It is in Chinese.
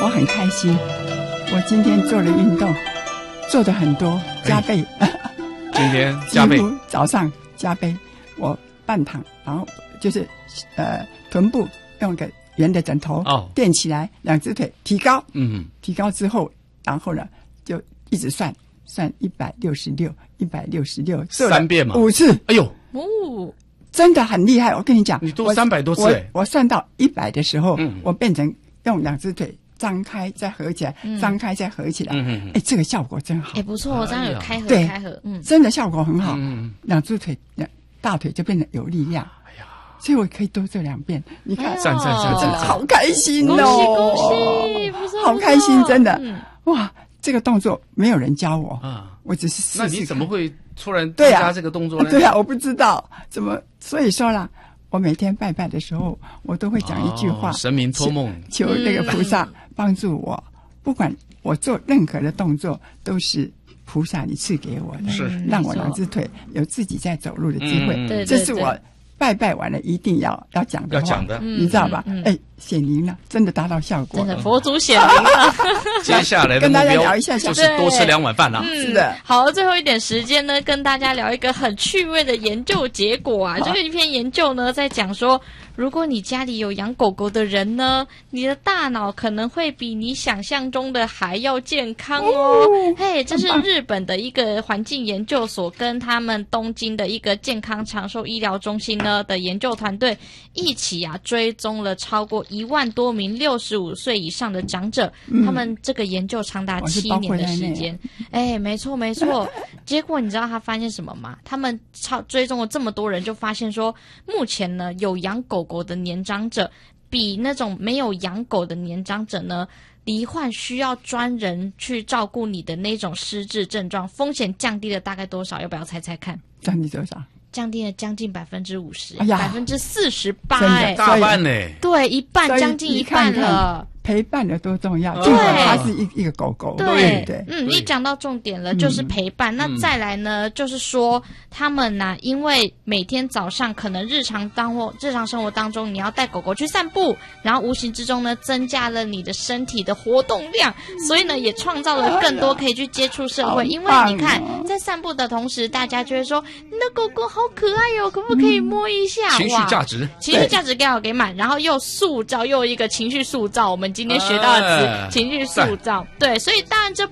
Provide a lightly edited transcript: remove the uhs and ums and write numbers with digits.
我很开心，我今天做了运动，做的很多，加倍。 今天加倍， 早上加倍，我半躺，然后就是臀部用个圆的枕头垫起来，两只腿提高，提高之后，然后呢就一直算166，做了 3遍嘛 ，5次， 哎呦， 真的很厉害，我跟你讲， 你都300多次我算到100的时候，我变成用两只腿张开再合起来，张开再合起来，这个效果真好， 不错，这样有开合，开合， 真的效果很好，两只腿大腿就变得有力量，所以我可以多做2遍，你看， 赞， 真的好开心哦， 恭喜，不错， 好开心，真的，哇，这个动作没有人教我我只是试试看。 那你怎么会突然增加这个动作呢？ 对啊，我不知道怎么，所以说啦，我每天拜拜的时候，我都会讲一句话， 神明托梦， 求那个菩萨帮助我，不管我做任何的动作，都是菩萨你赐给我的，让我两只腿有自己在走路的机会，这是我拜拜完了一定要讲的话，你知道吧？显灵了，真的达到效果， 真的佛祖显灵了。 接下来的目标就是多吃2碗饭了。 是的。好，最后一点时间呢，跟大家聊一个很趣味的研究结果啊。这个一篇研究呢，在讲说，如果你家里有养狗狗的人呢，你的大脑可能会比你想象中的还要健康哦。这是日本的一个环境研究所跟他们东京的一个健康长寿医疗中心呢的研究团队一起追踪了超过1万多名65岁以上的长者，他们这个研究长达7年的时间。没错。结果你知道他发现什么吗？他们追踪了这么多人，就发现说，目前呢有养狗狗的年长者，比那种没有养狗的年长者呢，罹患需要专人去照顾你的那种失智症状风险降低了大概多少？要不要猜猜看？ 降低多少？ 降低了将近50%， 哎呀 48%， 大半呢。 对，一半，将近一半了。 陪伴的多重要，尽管它是一个狗狗，对， 你讲到重点了，就是陪伴。那再来呢，就是说他们呢，因为每天早上可能日常生活当中，你要带狗狗去散步，然后无形之中呢，增加了你的身体的活动量，所以呢，也创造了更多可以去接触社会。因为你看，在散步的同时，大家就会说，你的狗狗好可爱哟，可不可以摸一下？ 情绪价值给满，然后又塑造，又一个情绪塑造。我们今天学到的词，情绪塑造，对，所以当然这